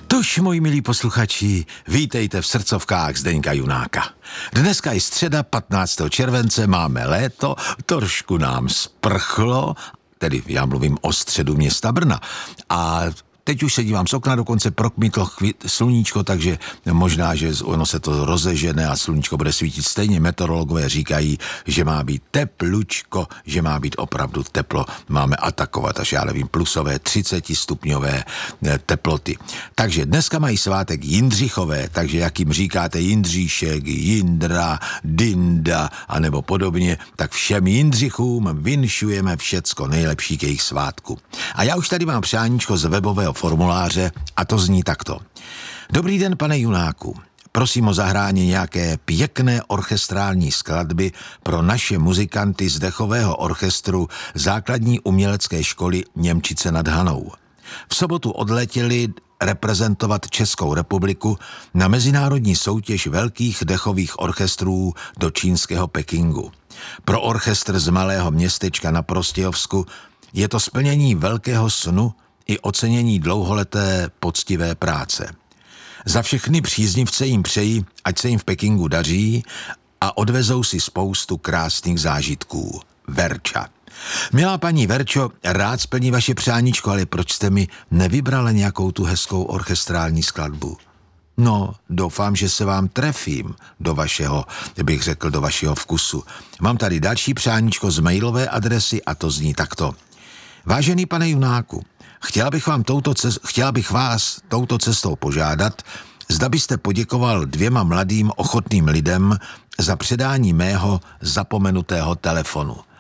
Tož, moji milí posluchači, vítejte v srdcovkách Zdeňka Junáka. Dneska je středa 15. července, máme léto, trošku nám sprchlo, tedy já mluvím o středu města Brna, a teď už se dívám z okna, dokonce prokmítlo sluníčko, takže možná, že ono se to rozežene a sluníčko bude svítit stejně. Meteorologové říkají, že má být teplučko, že má být opravdu teplo. Máme atakovat až, já nevím, plusové 30 stupňové teploty. Takže dneska mají svátek Jindřichové, takže jak jim říkáte Jindříšek, Jindra, Dinda a nebo podobně, tak všem Jindřichům vinšujeme všecko nejlepší k jejich svátku. A já už tady mám přáníčko z webového formuláře a to zní takto. Dobrý den, pane Junáku. Prosím o zahrání nějaké pěkné orchestrální skladby pro naše muzikanty z dechového orchestru základní umělecké školy Němčice nad Hanou. V sobotu odletěli reprezentovat Českou republiku na mezinárodní soutěž velkých dechových orchestrů do čínského Pekingu. Pro orchestr z malého městečka na Prostějovsku je to splnění velkého snu i ocenění dlouholeté poctivé práce. Za všechny příznivce jim přeji, ať se jim v Pekingu daří a odvezou si spoustu krásných zážitků. Verča. Milá paní Verčo, rád splní vaše přáníčko, ale proč jste mi nevybrala nějakou tu hezkou orchestrální skladbu? No, doufám, že se vám trefím do vašeho, bych řekl, do vašeho vkusu. Mám tady další přáníčko z mailové adresy a to zní takto. Vážený pane Junáku, chtěla bych vás touto cestou požádat, zda byste poděkoval 2 mladým ochotným lidem za předání mého zapomenutého telefonu.